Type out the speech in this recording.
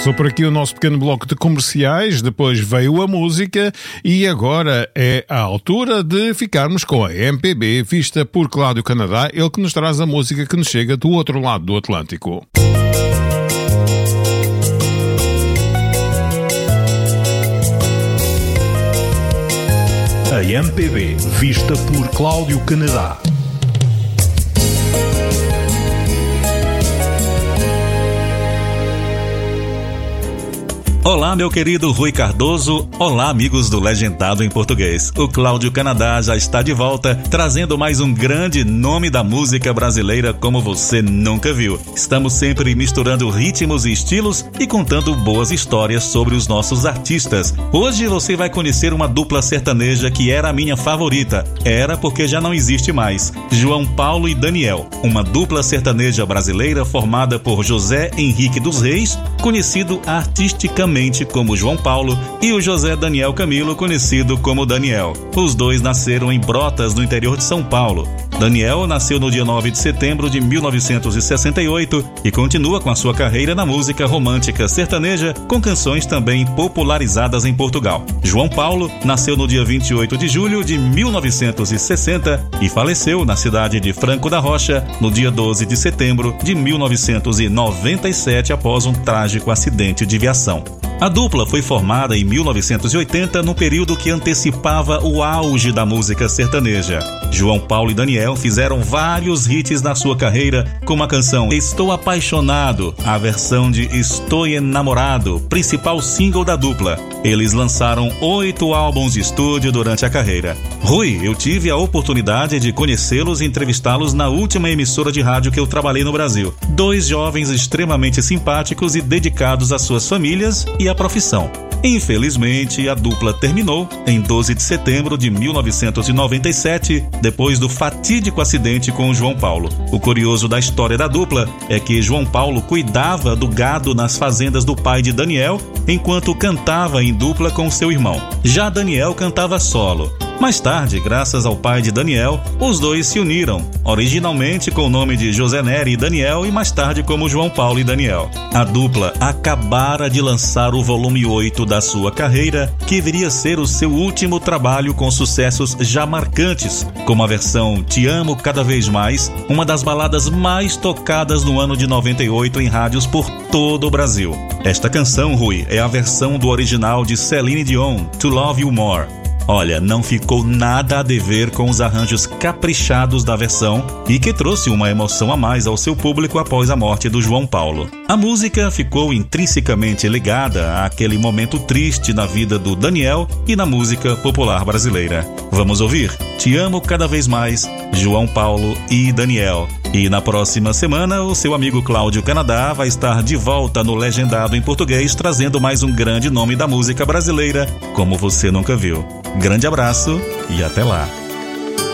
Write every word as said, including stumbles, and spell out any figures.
Passou por aqui o nosso pequeno bloco de comerciais, depois veio a música e agora é a altura de ficarmos com a M P B, vista por Cláudio Canadá, ele que nos traz a música que nos chega do outro lado do Atlântico. A M P B, vista por Cláudio Canadá. Olá, meu querido Rui Cardoso. Olá, amigos do Legendado em Português. O Cláudio Canadá já está de volta, trazendo mais um grande nome da música brasileira como você nunca viu. Estamos sempre misturando ritmos e estilos e contando boas histórias sobre os nossos artistas. Hoje você vai conhecer uma dupla sertaneja que era a minha favorita. Era porque já não existe mais. João Paulo e Daniel. Uma dupla sertaneja brasileira formada por José Henrique dos Reis, conhecido artisticamente como João Paulo, e o José Daniel Camilo, conhecido como Daniel. Os dois nasceram em Brotas, no interior de São Paulo. Daniel nasceu no dia nove de setembro de mil novecentos e sessenta e oito e continua com a sua carreira na música romântica sertaneja, com canções também popularizadas em Portugal. João Paulo nasceu no dia vinte e oito de julho de mil novecentos e sessenta e faleceu na cidade de Franco da Rocha no dia doze de setembro de mil novecentos e noventa e sete após um trágico acidente de viação. A dupla foi formada em mil novecentos e oitenta, num período que antecipava o auge da música sertaneja. João Paulo e Daniel fizeram vários hits na sua carreira, como a canção Estou Apaixonado, a versão de Estou Enamorado, principal single da dupla. Eles lançaram oito álbuns de estúdio durante a carreira. Rui, eu tive a oportunidade de conhecê-los e entrevistá-los na última emissora de rádio que eu trabalhei no Brasil. Dois jovens extremamente simpáticos e dedicados às suas famílias e à profissão. Infelizmente, a dupla terminou em doze de setembro de mil novecentos e noventa e sete, depois do fatídico acidente com João Paulo. O curioso da história da dupla é que João Paulo cuidava do gado nas fazendas do pai de Daniel, enquanto cantava em dupla com seu irmão. Já Daniel cantava solo. Mais tarde, graças ao pai de Daniel, os dois se uniram, originalmente com o nome de José Nery e Daniel e mais tarde como João Paulo e Daniel. A dupla acabara de lançar o volume oito da sua carreira, que viria a ser o seu último trabalho com sucessos já marcantes, como a versão Te Amo Cada Vez Mais, uma das baladas mais tocadas no ano de noventa e oito em rádios por todo o Brasil. Esta canção, Rui, é a versão do original de Celine Dion, To Love You More. Olha, não ficou nada a dever com os arranjos caprichados da versão e que trouxe uma emoção a mais ao seu público após a morte do João Paulo. A música ficou intrinsecamente ligada àquele momento triste na vida do Daniel e na música popular brasileira. Vamos ouvir? Te Amo Cada Vez Mais, João Paulo e Daniel. E na próxima semana, o seu amigo Cláudio Canadá vai estar de volta no Legendado em Português, trazendo mais um grande nome da música brasileira, como você nunca viu. Grande abraço e até lá!